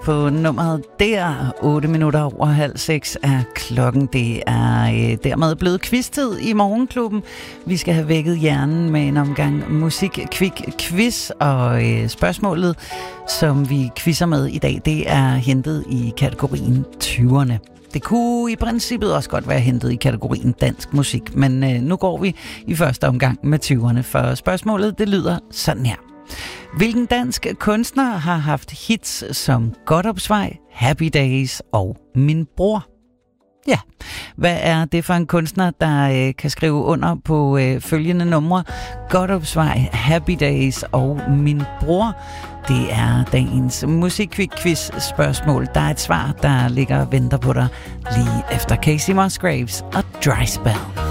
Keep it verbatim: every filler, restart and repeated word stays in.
På nummeret der, otte minutter over halv seks er klokken. Det er øh, dermed blevet quiz-tid i Morgenklubben. Vi skal have vækket hjernen med en omgang musik-kvik-quiz, og øh, spørgsmålet, som vi quizzer med i dag, det er hentet i kategorien tyverne. Det kunne i princippet også godt være hentet i kategorien dansk musik, men øh, nu går vi i første omgang med tyverne, for spørgsmålet det lyder sådan her. Hvilken dansk kunstner har haft hits som Godopsvej, Happy Days og Min Bror? Ja, hvad er det for en kunstner, der øh, kan skrive under på øh, følgende numre? Godopsvej, Happy Days og Min Bror. Det er dagens musikquiz spørgsmål. Der er et svar, der ligger og venter på dig lige efter Casey Musgraves og Dry Spell.